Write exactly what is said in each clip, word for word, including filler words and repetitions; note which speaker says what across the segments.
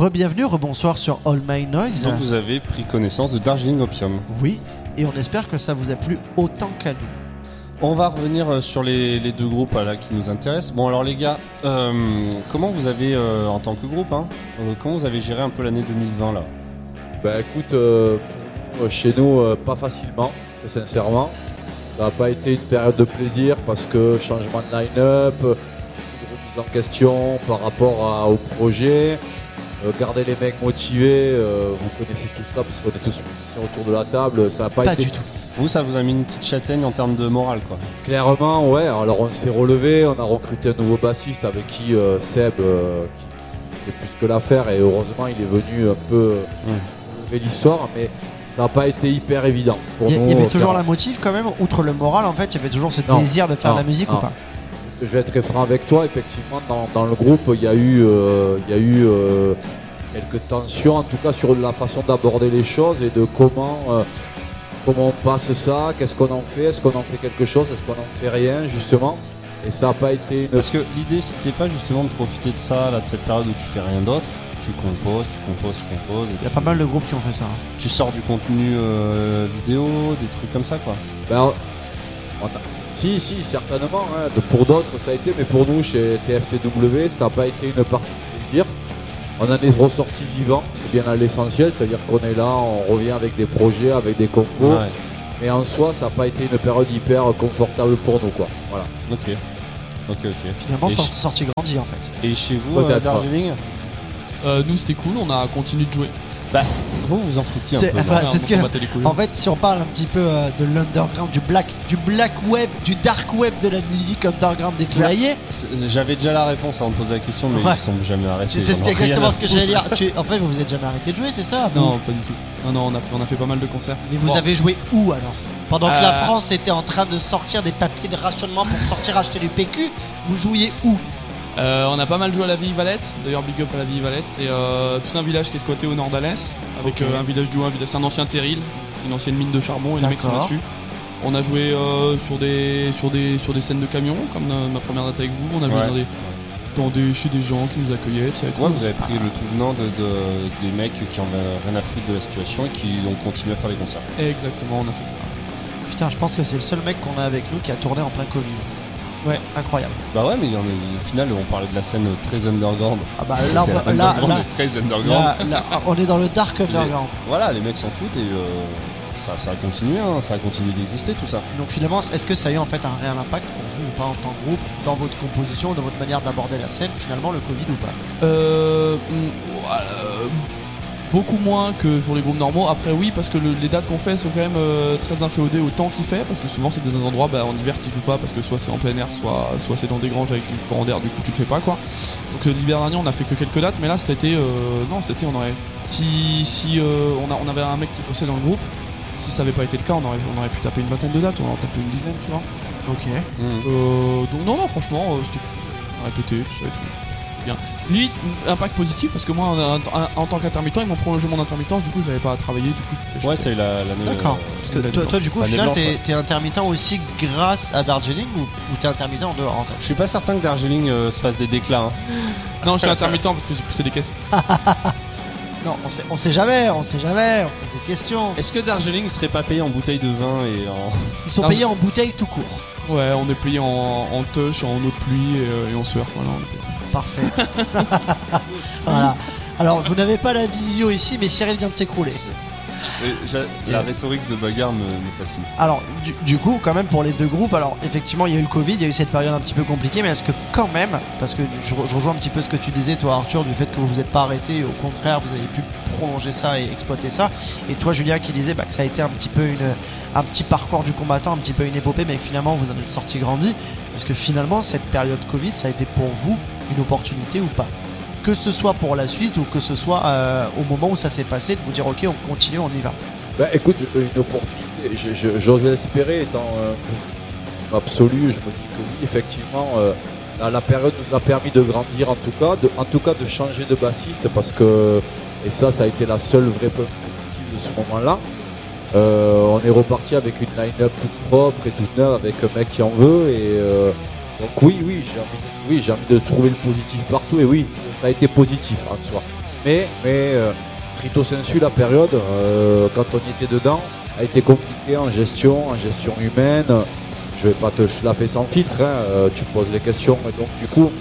Speaker 1: Re-bienvenue, rebonsoir sur All My Noise.
Speaker 2: Donc vous avez pris connaissance de Darjeeling Opium.
Speaker 1: Oui, et on espère que ça vous a plu autant qu'à nous.
Speaker 2: On va revenir sur les, les deux groupes là, qui nous intéressent. Bon alors les gars, euh, comment vous avez, euh, en tant que groupe, hein, euh, comment vous avez géré un peu l'année deux mille vingt là?
Speaker 3: Bah écoute, euh, pour, chez nous, euh, pas facilement, très sincèrement. Ça n'a pas été une période de plaisir parce que changement de line-up, euh, remise en question par rapport à, au projet, euh, garder les mecs motivés, euh, vous connaissez tout ça parce qu'on est tous musiciens autour de la table, ça n'a pas,
Speaker 1: Pas
Speaker 3: été
Speaker 1: du tout.
Speaker 2: Vous, ça vous a mis une petite châtaigne en termes de morale, quoi.
Speaker 3: Clairement, ouais. Alors on s'est relevé, on a recruté un nouveau bassiste avec qui euh, Seb, euh, qui, qui fait plus que l'affaire, et heureusement il est venu un peu
Speaker 2: Mmh.
Speaker 3: relever l'histoire, mais ça n'a pas été hyper évident pour
Speaker 1: Il y,
Speaker 3: nous.
Speaker 1: il y avait toujours
Speaker 3: car-
Speaker 1: la motive quand même, outre le moral en fait, il y avait toujours ce
Speaker 3: Non,
Speaker 1: désir de faire
Speaker 3: non,
Speaker 1: de la musique
Speaker 3: non.
Speaker 1: ou pas?
Speaker 3: Je vais être très franc avec toi, effectivement, dans, dans le groupe, il y a eu, euh, il y a eu euh, quelques tensions, en tout cas sur la façon d'aborder les choses et de comment, euh, comment on passe ça, qu'est-ce qu'on en fait, est-ce qu'on en fait quelque chose, est-ce qu'on en fait rien, justement. Et ça n'a pas été une...
Speaker 2: Parce que l'idée, c'était pas justement de profiter de ça, là, de cette période où tu fais rien d'autre. Tu composes, tu composes, tu composes. et
Speaker 1: Il y a
Speaker 2: tu-
Speaker 1: pas mal de groupes qui ont fait ça. hein.
Speaker 2: Tu sors du contenu euh, vidéo, des trucs comme ça, quoi.
Speaker 3: Ben, on a- Si, si, certainement. hein. De- Pour d'autres, ça a été, mais pour nous, chez T F T W, ça n'a pas été une partie de plaisir. On en est ressorti vivant, c'est bien à l'essentiel, c'est-à-dire qu'on est là, on revient avec des projets, avec des compos,
Speaker 2: Ouais.
Speaker 3: mais en soi, ça n'a pas été une période hyper confortable pour nous, quoi. Voilà.
Speaker 2: Ok. Ok, ok.
Speaker 1: Finalement,
Speaker 2: Et
Speaker 1: ça
Speaker 2: ch-
Speaker 1: est sorti grandi en fait.
Speaker 2: Et chez vous, euh,
Speaker 3: Peut-être.
Speaker 2: Darjeeling,
Speaker 4: Euh, nous c'était cool, on a continué de jouer.
Speaker 2: vous vous en foutiez un
Speaker 1: C'est-
Speaker 2: peu.
Speaker 1: enfin,
Speaker 2: non
Speaker 1: c'est
Speaker 4: on
Speaker 1: ce
Speaker 4: s'en
Speaker 1: que-
Speaker 4: battait les couilles.
Speaker 1: En fait, si on parle un petit peu euh, de l'underground, du black, du black web, du dark web de la musique underground déployée,
Speaker 2: C'est- J'avais déjà la réponse avant de poser la question, mais
Speaker 1: Ouais.
Speaker 2: ils sont jamais arrêtés.
Speaker 1: c'est
Speaker 2: ils
Speaker 1: ce
Speaker 2: en
Speaker 1: qui est
Speaker 2: ont rien
Speaker 1: exactement
Speaker 2: à
Speaker 1: ce que j'allais
Speaker 2: foutre.
Speaker 1: dire. Tu- En fait, vous vous êtes jamais arrêté de jouer, c'est ça vous
Speaker 4: Non, pas du tout. Non, non, on a fait, on a fait pas mal de concerts.
Speaker 1: Mais vous
Speaker 4: Bon.
Speaker 1: avez joué où alors? Pendant que la
Speaker 4: Euh.
Speaker 1: France était en train de sortir des papiers de rationnement pour sortir acheter du P Q, vous jouiez où?
Speaker 4: Euh, on a pas mal joué à la Ville Valette, d'ailleurs big up à la Ville Valette, c'est euh, tout un village qui est squatté au nord d'Alès, avec
Speaker 1: Ok.
Speaker 4: euh, un village du un village, c'est un ancien terril, une ancienne mine de charbon et les mecs sont
Speaker 1: D'accord.
Speaker 4: là-dessus. On a joué euh, sur, des, sur, des, sur des scènes de camions, comme euh, ma première date avec vous, on a joué
Speaker 2: Ouais.
Speaker 4: dans des, dans des, chez des gens qui nous accueillaient, tout ça et tout.
Speaker 2: Ouais, vous avez pris le tout venant de, de- des mecs qui en avaient rien à foutre de la situation et qui ont continué à faire les concerts.
Speaker 4: Exactement, on a fait ça.
Speaker 1: Putain, je pense que c'est le seul mec qu'on a avec nous qui a tourné en plein Covid. Ouais, incroyable.
Speaker 2: Bah ouais, mais il y en a- au final, on parlait de la scène très underground.
Speaker 1: Ah bah là,
Speaker 2: C'était
Speaker 1: on- là,
Speaker 2: underground,
Speaker 1: là,
Speaker 2: mais très underground.
Speaker 1: là, là, on est dans le dark
Speaker 2: Les-
Speaker 1: underground.
Speaker 2: Voilà, les mecs s'en foutent et euh, ça, ça a continué, hein, ça a continué d'exister tout ça.
Speaker 1: Donc finalement, est-ce que ça a eu en fait un réel impact pour vous ou pas en tant que groupe, dans votre composition, dans votre manière d'aborder la scène, finalement le Covid ou pas?
Speaker 4: Euh, mm, voilà, euh, beaucoup moins que pour les groupes normaux. Après oui, parce que le- les dates qu'on fait sont quand même euh, très inféodées au temps qu'il fait, parce que souvent c'est des endroits bah, en hiver qui jouent pas parce que soit c'est en plein air, soit, soit c'est dans des granges avec du courant d'air, du coup tu le fais pas quoi. Donc euh, l'hiver dernier on a fait que quelques dates, mais là cet été, euh, non cet été on aurait, si, si euh, on, a, on avait un mec qui bossait dans le groupe, si ça avait pas été le cas on aurait, on aurait pu taper une vingtaine de dates, on aurait tapé une dizaine tu vois.
Speaker 1: Ok.
Speaker 4: Euh, donc non non franchement euh, c'était cool, on a répété tout ça et tout. Bien. Limite, impact positif parce que moi en, en- en tant qu'intermittent ils m'ont prolongé mon intermittence, du coup je n'avais pas à travailler, du coup je fais
Speaker 2: Ouais,
Speaker 4: chier.
Speaker 2: t'as eu la, l'année.
Speaker 1: D'accord.
Speaker 2: euh,
Speaker 1: Parce que
Speaker 4: l'année
Speaker 1: toi,
Speaker 4: blanche.
Speaker 1: toi, du coup, au
Speaker 2: L'année
Speaker 1: final,
Speaker 2: blanche,
Speaker 1: t'es
Speaker 2: ouais.
Speaker 1: t'es intermittent aussi grâce à Darjeeling ou, ou t'es intermittent en dehors en fait?
Speaker 2: Je suis pas certain que Darjeeling euh, se fasse des déclats. hein.
Speaker 4: Non je suis intermittent parce que j'ai poussé des caisses.
Speaker 1: Non, on sait, on sait jamais, on sait jamais, on pose des questions.
Speaker 2: Est-ce que Darjeeling serait pas payé en bouteille de vin et en.
Speaker 1: Ils sont
Speaker 4: Non,
Speaker 1: payés en bouteille tout court.
Speaker 4: Ouais on est payé en, en touch, en eau de pluie et, euh, et en sueur. Voilà, on est payé.
Speaker 1: Parfait. Voilà. Alors, vous n'avez pas la visio ici, mais Cyril vient de s'écrouler.
Speaker 2: La rhétorique de bagarre me, me fascine.
Speaker 1: Alors, du, du coup, quand même, pour les deux groupes, alors effectivement, il y a eu le Covid, il y a eu cette période un petit peu compliquée, mais est-ce que quand même, parce que je, re- je rejoins un petit peu ce que tu disais, toi, Arthur, du fait que vous vous êtes pas arrêté, au contraire, vous avez pu prolonger ça et exploiter ça, et toi, Julien, qui disait bah, que ça a été un petit peu une, un petit parcours du combattant, un petit peu une épopée, mais finalement, vous en êtes sorti grandi, parce que finalement, cette période Covid, ça a été pour vous une opportunité ou pas? Que ce soit pour la suite ou que ce soit euh, au moment où ça s'est passé, de vous dire ok, on continue, on y va.
Speaker 3: Bah écoute, une opportunité, je- je- j'ose l'espérer, étant un positivisme absolu, je me dis que oui, effectivement, euh, la, la période nous a permis de grandir en tout cas, de, en tout cas de changer de bassiste, parce que, et ça, ça a été la seule vraie preuve positive de ce moment-là. Euh, on est reparti avec une line-up toute propre et toute neuve, avec un mec qui en veut, et euh, donc oui, oui, j'ai envie, de, oui, j'ai envie de trouver le positif partout, et oui, ça a été positif en soi. Mais, mais euh, stricto sensu, la période, euh, quand on y était dedans, a été compliquée en gestion, en gestion humaine. Je vais pas te la faire sans filtre, hein, euh, tu me poses les questions. Et donc du coup,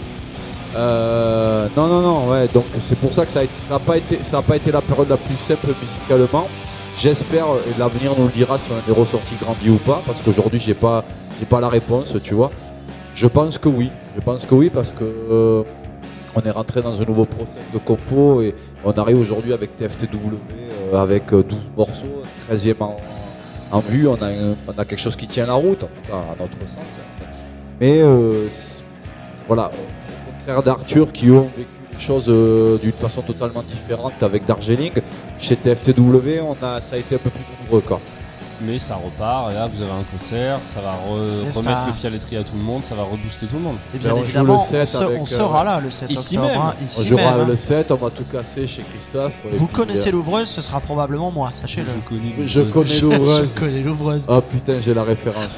Speaker 3: euh, non, non, non, ouais, donc c'est pour ça que ça a été, ça a pas été, ça a pas été la période la plus simple musicalement. J'espère, et l'avenir nous le dira si on a des ressorties grandies ou pas, parce qu'aujourd'hui j'ai pas, j'ai pas la réponse, tu vois. Je pense que oui, je pense que oui, parce que euh, on est rentré dans un nouveau process de compo et on arrive aujourd'hui avec T F T W, euh, avec douze morceaux, treizième en, en vue, on a, un, on a quelque chose qui tient la route, en tout cas à notre sens. Mais euh, voilà, au contraire d'Arthur qui ont vécu les choses euh, d'une façon totalement différente avec Darjeeling, chez T F T W, on a, ça a été un peu plus douloureux quoi.
Speaker 2: Mais ça repart, et là vous avez un concert, ça va re-
Speaker 1: C'est
Speaker 2: remettre
Speaker 1: ça.
Speaker 2: le pied à l'étrier à tout le monde, ça va rebooster tout le monde.
Speaker 1: Et bien
Speaker 3: Ben, on joue
Speaker 1: évidemment,
Speaker 3: le
Speaker 1: on,
Speaker 3: sept
Speaker 1: se-
Speaker 3: avec,
Speaker 1: on sera
Speaker 3: euh,
Speaker 1: là le sept
Speaker 2: ici
Speaker 1: octobre.
Speaker 2: même.
Speaker 1: hein,
Speaker 3: On
Speaker 1: ici
Speaker 3: jouera
Speaker 1: même, hein.
Speaker 3: le sept, on va tout casser chez Christophe. et
Speaker 1: Vous
Speaker 3: puis,
Speaker 1: connaissez
Speaker 3: euh,
Speaker 1: l'ouvreuse, ce sera probablement moi, sachez-le.
Speaker 2: connais
Speaker 3: Je connais l'ouvreuse.
Speaker 1: Je connais l'ouvreuse.
Speaker 3: Oh putain, j'ai la référence.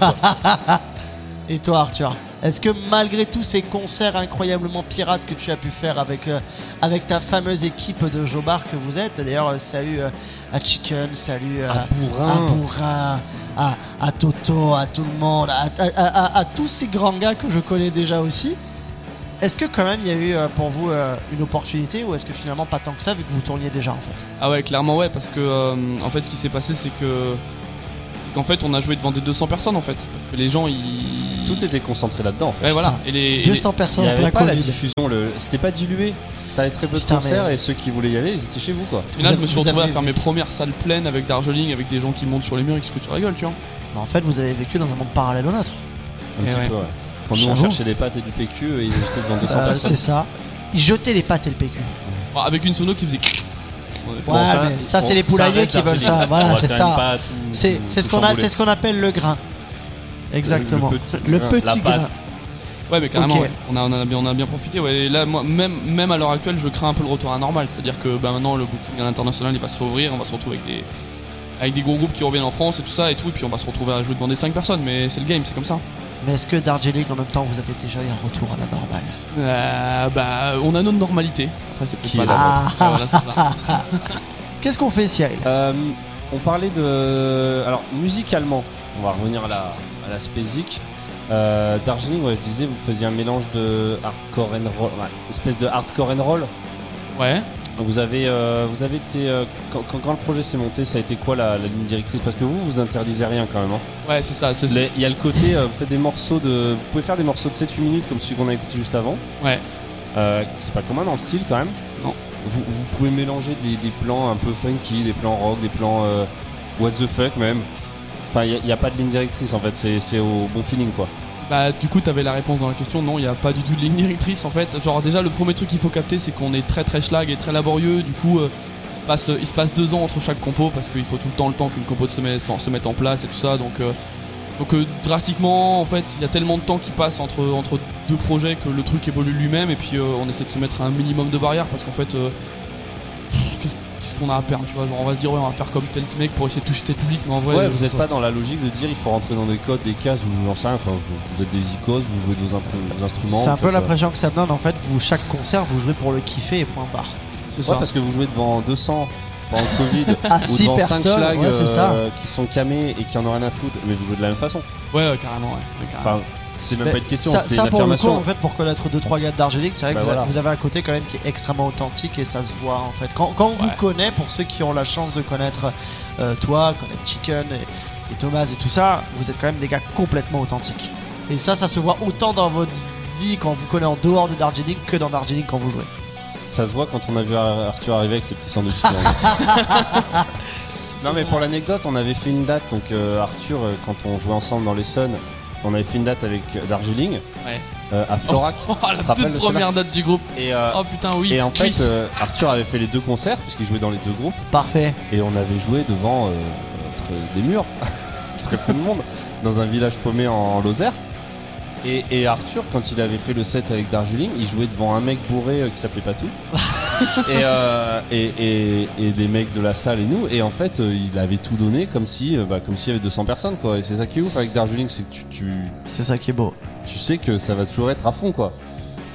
Speaker 1: Et toi Arthur, est-ce que malgré tous ces concerts incroyablement pirates que tu as pu faire avec, euh, avec ta fameuse équipe de Jobar que vous êtes, d'ailleurs euh, salut euh, à Chicken, salut euh,
Speaker 2: À Bourrin.
Speaker 1: à Bourrin, à, à Toto, à tout le monde, à, à- à- à- à tous ces grands gars que je connais déjà aussi, est-ce que quand même il y a eu euh, pour vous euh, une opportunité ou est-ce que finalement pas tant que ça vu que vous tourniez déjà en fait?
Speaker 4: Ah ouais, clairement ouais, parce que euh, en fait ce qui s'est passé c'est que qu'en fait on a joué devant des deux cents personnes en fait, parce que les gens ils
Speaker 2: Tout était concentré là-dedans en fait.
Speaker 4: ouais, voilà. Et les, et les-
Speaker 1: deux cents
Speaker 2: Il
Speaker 1: personnes
Speaker 2: n'y
Speaker 1: en
Speaker 2: avait
Speaker 1: plein
Speaker 2: pas la
Speaker 1: Covid.
Speaker 2: diffusion, le... c'était pas dilué. T'avais très peu de
Speaker 1: Putain,
Speaker 2: concerts
Speaker 1: mais-
Speaker 2: et ceux qui voulaient y aller, ils étaient chez vous quoi.
Speaker 4: Et là
Speaker 1: Vous
Speaker 4: je me
Speaker 1: avez-
Speaker 4: suis
Speaker 1: vous
Speaker 4: retrouvé
Speaker 1: avez-
Speaker 4: à faire mes premières salles pleines avec Darjeeling, avec des gens qui montent sur les murs et qui se foutent sur la gueule, tu vois.
Speaker 1: Mais en fait vous avez vécu dans un monde parallèle au nôtre.
Speaker 2: Un
Speaker 4: Et
Speaker 2: petit
Speaker 4: ouais.
Speaker 2: peu, ouais. Quand nous on
Speaker 1: J'avoue.
Speaker 2: cherchait des pâtes et du P Q, et ils étaient devant deux cents
Speaker 1: Euh,
Speaker 2: personnes.
Speaker 1: c'est ça. Ils jetaient les pâtes et le P Q.
Speaker 4: Bon, avec une sono qui faisait
Speaker 1: Ouais,
Speaker 2: Bon, ça-
Speaker 1: mais ça,
Speaker 2: bon,
Speaker 1: c'est les
Speaker 2: ça
Speaker 1: poulaillers
Speaker 2: reste
Speaker 1: qui veulent
Speaker 2: Darjeeling.
Speaker 1: ça.
Speaker 2: On
Speaker 1: Voilà,
Speaker 2: va
Speaker 1: c'est
Speaker 2: quand
Speaker 1: ça.
Speaker 2: même pas tout-
Speaker 1: C'est
Speaker 2: tout-
Speaker 1: c'est ce
Speaker 2: tout
Speaker 1: qu'on a,
Speaker 2: chambouler.
Speaker 1: c'est ce qu'on appelle le grain. Exactement.
Speaker 2: Le petit
Speaker 1: Le
Speaker 2: grain,
Speaker 1: petit
Speaker 2: la
Speaker 1: grain.
Speaker 2: pâte.
Speaker 4: Ouais, mais carrément,
Speaker 1: Ok.
Speaker 4: ouais. on, a, on, a bien, on a bien profité. Ouais. Et là, moi, même, même à l'heure actuelle, je crains un peu le retour à la normale. C'est-à-dire que bah, maintenant, le booking à l'international il va se réouvrir. On va se retrouver avec des, avec des gros groupes qui reviennent en France et tout ça. Et tout, et puis on va se retrouver à jouer devant des cinq personnes. Mais c'est le game, c'est comme ça.
Speaker 1: Mais est-ce que Darjeeling, en même temps, vous avez déjà eu un retour à la normale?
Speaker 4: Euh, bah, on a notre normalité. Après, c'est peut-être
Speaker 2: Qui
Speaker 4: pas
Speaker 2: est
Speaker 4: la
Speaker 1: la
Speaker 4: nôtre. Ouais, voilà, c'est ça.
Speaker 1: Qu'est-ce qu'on fait, Cyril?
Speaker 2: Euh, on parlait de. Alors, musicalement, on va revenir à la, à la spécique. Euh, Darjeeling, ouais, je disais, vous faisiez un mélange de hardcore and roll, ouais, espèce de hardcore and roll.
Speaker 4: Ouais.
Speaker 2: Vous avez, euh, vous avez été. euh, quand, quand- quand le projet s'est monté, ça a été quoi la, la ligne directrice? Parce que vous, vous interdisez rien quand même. hein.
Speaker 4: Ouais, c'est ça. c'est-
Speaker 2: Les- Il y a le côté, euh, vous faites des morceaux de. Vous pouvez faire des morceaux de sept huit minutes comme celui qu'on a écouté juste avant.
Speaker 4: Ouais.
Speaker 2: Euh, c'est pas commun dans le style quand même.
Speaker 4: Non.
Speaker 2: Vous, vous pouvez mélanger des, des plans un peu funky, des plans rock, des plans euh, what the fuck même. Enfin, il n'y a, a pas de ligne directrice en fait, c'est c'est au bon feeling quoi.
Speaker 4: Bah du coup t'avais la réponse dans la question, non il n'y a pas du tout de ligne directrice en fait. Genre déjà le premier truc qu'il faut capter c'est qu'on est très très schlag et très laborieux, du coup euh, il, se passe, il se passe deux ans entre chaque compo parce qu'il faut tout le temps le temps qu'une compo se mette, se mette en place et tout ça donc, euh, donc euh, drastiquement en fait il y a tellement de temps qui passe entre, entre deux projets que le truc évolue lui-même et puis euh, on essaie de se mettre à un minimum de barrières parce qu'en fait euh, pff, qu'est-ce qu'est-ce qu'on a à perdre tu vois, genre on va se dire ouais on va faire comme tel mec pour essayer de toucher tel public mais en vrai
Speaker 2: Ouais,
Speaker 4: euh,
Speaker 2: vous n'êtes
Speaker 4: ça-
Speaker 2: pas dans la logique de dire il faut rentrer dans des codes, des cases ou j'en sais rien, enfin, vous, vous êtes des icônes, vous jouez de vos, intru- vos instruments.
Speaker 1: C'est un
Speaker 2: vous
Speaker 1: peu
Speaker 2: faites, euh,
Speaker 1: l'impression que ça me donne. En fait, vous, chaque concert, vous jouez pour le kiffer et point barre.
Speaker 4: c'est
Speaker 2: Ouais,
Speaker 4: ça.
Speaker 2: parce que vous jouez devant deux cents pendant le Covid
Speaker 1: À
Speaker 2: ou
Speaker 1: six
Speaker 2: devant cinq
Speaker 1: personnes,
Speaker 2: schlags
Speaker 1: ouais, c'est ça.
Speaker 2: euh, qui sont camés et qui en ont rien à foutre, mais vous jouez de la même façon.
Speaker 4: Ouais, ouais carrément ouais, ouais, carrément.
Speaker 2: Enfin, c'était même
Speaker 1: Mais
Speaker 2: pas une question,
Speaker 1: ça,
Speaker 2: c'était
Speaker 1: ça,
Speaker 2: une
Speaker 1: pour le coup,
Speaker 2: affirmation.
Speaker 1: en fait, pour connaître deux trois gars de Darjeeling, c'est vrai
Speaker 2: Bah
Speaker 1: que vous,
Speaker 2: voilà.
Speaker 1: vous avez un côté quand même qui est extrêmement authentique et ça se voit en fait. Quand, quand on vous
Speaker 4: Ouais.
Speaker 1: connaît, pour ceux qui ont la chance de connaître euh, toi, connaître Chicken et, et Thomas et tout ça, vous êtes quand même des gars complètement authentiques. Et ça, ça se voit autant dans votre vie quand vous connaissez en dehors de Darjeeling que dans Darjeeling quand vous jouez.
Speaker 2: Ça se voit quand on a vu Ar- Arthur arriver avec ses petits sandwichs. Non mais pour l'anecdote, on avait fait une date, donc euh, Arthur, euh, quand on jouait ensemble dans les Suns, on avait fait une date avec euh, Darjeeling
Speaker 4: Ouais.
Speaker 2: euh, à Florac.
Speaker 4: Oh, la
Speaker 2: te rappelles
Speaker 4: toute
Speaker 2: de
Speaker 4: première date du groupe.
Speaker 2: Et, euh,
Speaker 4: Oh putain oui.
Speaker 2: et en
Speaker 4: Oui.
Speaker 2: fait, euh, Arthur avait fait les deux concerts, puisqu'il jouait dans les deux groupes,
Speaker 1: Parfait.
Speaker 2: et on avait joué devant euh, très- des murs, très peu de monde, dans un village paumé en, en Lozère. Et, et Arthur, quand il avait fait le set avec Darjeeling, il jouait devant un mec bourré euh, qui s'appelait Patou. et, euh, et, et, et des mecs de la salle et nous. Et en fait, euh, il avait tout donné comme si, euh, bah, comme s'il y avait deux cents personnes, quoi. Et c'est ça qui est ouf avec Darjeeling, c'est que tu, tu,
Speaker 1: C'est ça qui est beau.
Speaker 2: tu sais que ça va toujours être à fond, quoi.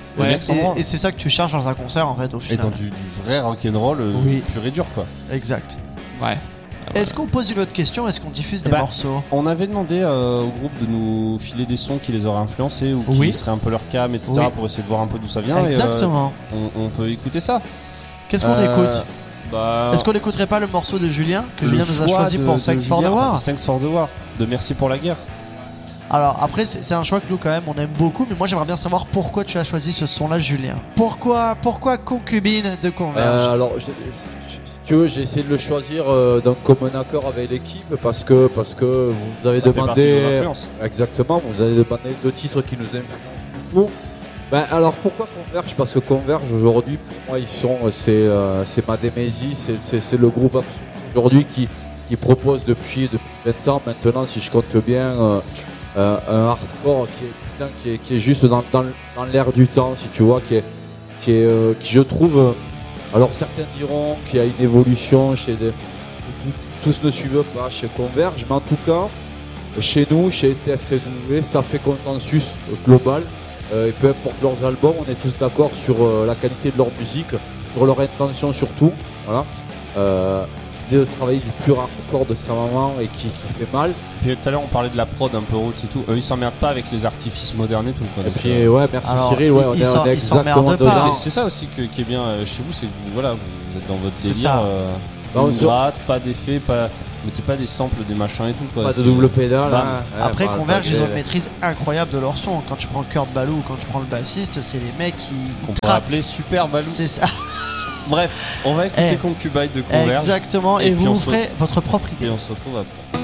Speaker 2: Les
Speaker 1: Ouais,
Speaker 2: mecs s'en
Speaker 1: et,
Speaker 2: branlent.
Speaker 1: et c'est ça que tu cherches dans un concert en fait au
Speaker 2: Et
Speaker 1: final.
Speaker 2: dans du, du vrai rock'n'roll euh,
Speaker 1: Oui.
Speaker 2: pur et dur quoi.
Speaker 1: Exact.
Speaker 4: Ouais.
Speaker 1: Est-ce qu'on pose une autre question? Est-ce qu'on diffuse des
Speaker 2: Bah,
Speaker 1: morceaux?
Speaker 2: On avait demandé euh, au groupe de nous filer des sons qui les auraient influencés ou qui
Speaker 1: Oui.
Speaker 2: seraient un peu leur cam, et cetera
Speaker 1: Oui.
Speaker 2: pour essayer de voir un peu d'où ça vient.
Speaker 1: Exactement.
Speaker 2: Et, euh, on, on peut écouter ça.
Speaker 1: Qu'est-ce qu'on
Speaker 2: Euh,
Speaker 1: écoute?
Speaker 2: bah,
Speaker 1: Est-ce qu'on n'écouterait pas le morceau de Julien que
Speaker 2: le
Speaker 1: Julien nous a
Speaker 2: choix
Speaker 1: choisi
Speaker 2: de-
Speaker 1: pour
Speaker 2: de
Speaker 1: Sex for the
Speaker 2: Julien,
Speaker 1: War?
Speaker 2: Thanks for the War, de Merci pour la guerre.
Speaker 1: Alors après c'est c'est un choix que nous quand même on aime beaucoup, mais moi j'aimerais bien savoir pourquoi tu as choisi ce son-là, Julien. Pourquoi pourquoi Concubine de Converge?
Speaker 3: Euh, alors, j'ai- j'ai- si tu veux, j'ai essayé de le choisir euh, d'un commun accord avec l'équipe parce que, parce que vous avez
Speaker 2: Ça fait partie de
Speaker 3: demandé.
Speaker 2: nos influences.
Speaker 3: Exactement, vous avez demandé deux titres qui nous influencent beaucoup. Ben, alors pourquoi Converge? Parce que Converge aujourd'hui, pour moi, ils sont, c'est, euh, c'est ma démésie, c'est, c'est, c'est le groupe aujourd'hui qui, qui propose depuis, depuis vingt ans maintenant, si je compte bien, euh, euh, un hardcore qui est, putain, qui est, qui est juste dans, dans, dans l'air du temps, si tu vois, qui est, qui est, euh, qui je trouve. euh, alors certains diront qu'il y a une évolution chez des, tout- tous ne suivent pas chez Converge, mais en tout cas, chez nous, chez T F C W, ça fait consensus euh, global. Euh, et peu importe leurs albums, on est tous d'accord sur euh, la qualité de leur musique, sur leur intention surtout. Voilà. Euh, l'idée de travailler du pur hardcore de sa maman et qui, qui fait mal.
Speaker 2: Puis tout à l'heure on parlait de la prod un peu roots et tout. Eux ils s'emmerdent pas avec les artifices modernes et tout. Quoi.
Speaker 3: Et
Speaker 2: Donc,
Speaker 3: puis
Speaker 2: euh,
Speaker 3: ouais, merci
Speaker 1: Alors,
Speaker 3: Cyril, ouais,
Speaker 1: ils-
Speaker 3: on
Speaker 1: ils
Speaker 3: est,
Speaker 1: s'en-
Speaker 3: on est
Speaker 1: ils s'emmerdent
Speaker 3: exactement
Speaker 1: pas.
Speaker 3: dedans.
Speaker 2: c'est, c'est ça aussi que- qui est bien euh, chez vous, c'est que vous, voilà, vous êtes dans votre
Speaker 1: C'est
Speaker 2: délire.
Speaker 1: ça.
Speaker 2: Euh,
Speaker 3: Bah, on
Speaker 2: une
Speaker 3: se-
Speaker 2: gratte, pas d'effet, pas. Mettez pas des samples, des machins et tout. Quoi.
Speaker 3: Pas de
Speaker 2: C'est-
Speaker 3: double pédale.
Speaker 2: Bam.
Speaker 3: hein. Ouais,
Speaker 1: Après
Speaker 3: bah,
Speaker 1: Converge ils
Speaker 3: malgré
Speaker 1: ont une
Speaker 3: les-
Speaker 1: maîtrise incroyable de leur son. Quand tu prends Kurt Ballou ou quand tu prends le bassiste, c'est les mecs qui
Speaker 2: Qu'on
Speaker 1: ils
Speaker 2: pourrait
Speaker 1: trappent.
Speaker 2: appeler Super Balou.
Speaker 1: C'est ça.
Speaker 2: Bref, on va écouter
Speaker 1: Eh.
Speaker 2: Concubine de Converge.
Speaker 1: Exactement. Et,
Speaker 2: Et puis
Speaker 1: vous
Speaker 2: on
Speaker 1: vous
Speaker 2: se-
Speaker 1: ferez votre propre idée.
Speaker 2: Et on se retrouve après.